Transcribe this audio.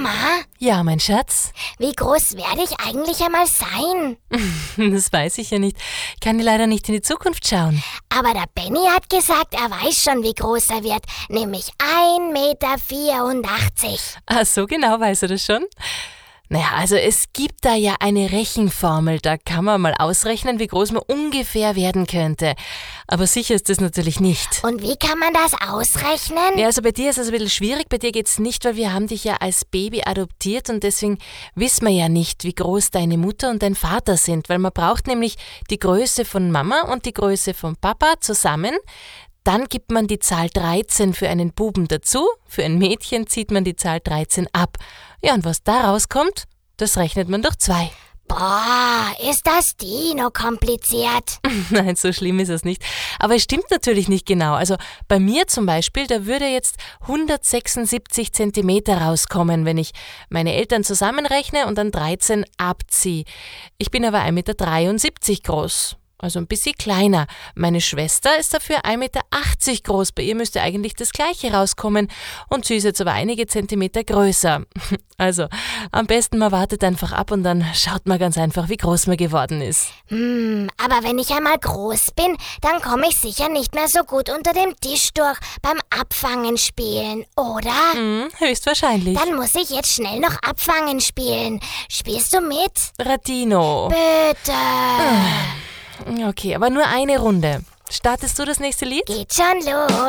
Mama, Ja, mein Schatz? wie groß werde ich eigentlich einmal sein? Das weiß ich ja nicht. Ich kann leider nicht in die Zukunft schauen. Aber der Benny hat gesagt, er weiß schon, wie groß er wird, nämlich 1,84 Meter. Ah, so genau weiß er das schon? Naja, also es gibt da ja eine Rechenformel, da kann man mal ausrechnen, wie groß man ungefähr werden könnte. Aber sicher ist das natürlich nicht. Und wie kann man das ausrechnen? Ja, also bei dir ist es ein bisschen schwierig, bei dir geht's nicht, weil wir haben dich ja als Baby adoptiert und deswegen wissen wir ja nicht, wie groß deine Mutter und dein Vater sind, weil man braucht nämlich die Größe von Mama und die Größe von Papa zusammen. Dann gibt man die Zahl 13 für einen Buben dazu, für ein Mädchen zieht man die Zahl 13 ab. Ja, und was da rauskommt, das rechnet man durch 2. Boah, ist das Dino kompliziert. Nein, so schlimm ist es nicht. Aber es stimmt natürlich nicht genau. Also bei mir zum Beispiel, da würde jetzt 176 Zentimeter rauskommen, wenn ich meine Eltern zusammenrechne und dann 13 abziehe. Ich bin aber 1,73 Meter groß. Also ein bisschen kleiner. Meine Schwester ist dafür 1,80 Meter groß. Bei ihr müsste eigentlich das Gleiche rauskommen. Und sie ist jetzt aber einige Zentimeter größer. Also, am besten man wartet einfach ab und dann schaut man ganz einfach, wie groß man geworden ist. Aber wenn ich einmal groß bin, dann komme ich sicher nicht mehr so gut unter dem Tisch durch beim Abfangen spielen, oder? Höchstwahrscheinlich. Dann muss ich jetzt schnell noch Abfangen spielen. Spielst du mit? Radino. Bitte. Okay, aber nur eine Runde. Startest du das nächste Lied? Geht schon los.